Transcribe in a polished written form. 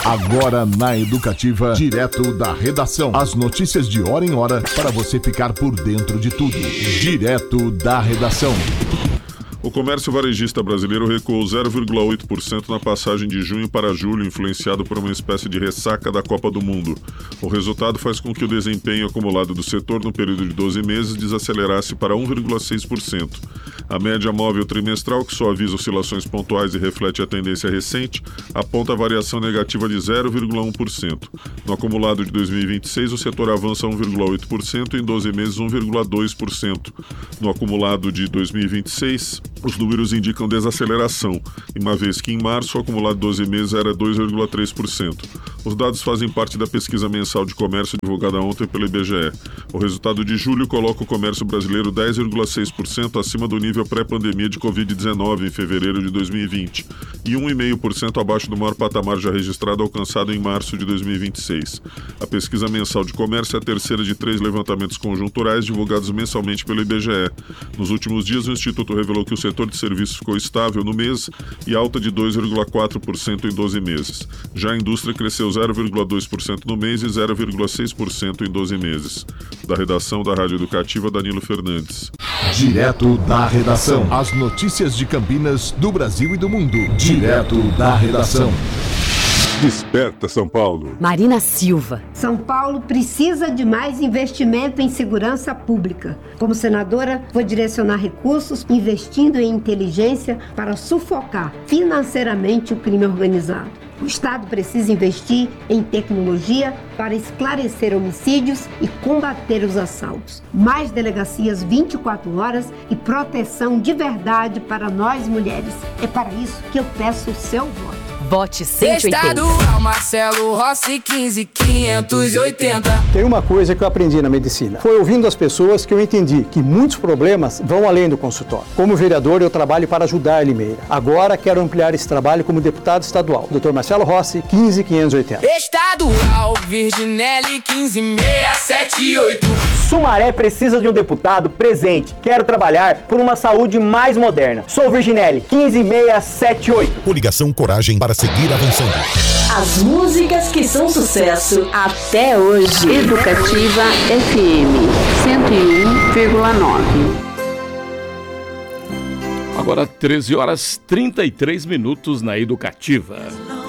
Agora na Educativa, direto da redação. As notícias de hora em hora para você ficar por dentro de tudo. Direto da redação. O comércio varejista brasileiro recuou 0,8% na passagem de junho para julho, influenciado por uma espécie de ressaca da Copa do Mundo. O resultado faz com que o desempenho acumulado do setor no período de 12 meses desacelerasse para 1,6%. A média móvel trimestral, que só avisa oscilações pontuais e reflete a tendência recente, aponta a variação negativa de 0,1%. No acumulado de 2026, o setor avança 1,8% e em 12 meses 1,2%. No acumulado de 2026, os números indicam desaceleração, uma vez que em março o acumulado de 12 meses era 2,3%. Os dados fazem parte da pesquisa mensal de comércio divulgada ontem pelo IBGE. O resultado de julho coloca o comércio brasileiro 10,6% acima do nível pré-pandemia de Covid-19 em fevereiro de 2020 e 1,5% abaixo do maior patamar já registrado alcançado em março de 2026. A pesquisa mensal de comércio é a terceira de 3 levantamentos conjunturais divulgados mensalmente pelo IBGE. Nos últimos dias, o Instituto revelou que o setor de serviços ficou estável no mês e alta de 2,4% em 12 meses. Já a indústria cresceu 0,2% no mês e 0,6% em 12 meses. Da redação da Rádio Educativa, Danilo Fernandes. Direto da redação. As notícias de Campinas, do Brasil e do mundo. Direto da redação. Desperta São Paulo. Marina Silva. São Paulo precisa de mais investimento em segurança pública. Como senadora, vou direcionar recursos investindo em inteligência para sufocar financeiramente o crime organizado. O Estado precisa investir em tecnologia para esclarecer homicídios e combater os assaltos. Mais delegacias 24 horas e proteção de verdade para nós mulheres. É para isso que eu peço o seu voto. Vote 180. Estadual Marcelo Rossi 15580. Tem uma coisa que eu aprendi na medicina. Foi ouvindo as pessoas que eu entendi que muitos problemas vão além do consultório. Como vereador, eu trabalho para ajudar Limeira. Agora quero ampliar esse trabalho como deputado estadual. Dr. Marcelo Rossi, 15580. Estadual Virginelli 15678. Sumaré precisa de um deputado presente. Quero trabalhar por uma saúde mais moderna. Sou Virginelli, 15678. Coligação Coragem para seguir avançando. As músicas que são sucesso até hoje. Educativa FM 101,9. Agora 13 horas 33 minutos na Educativa.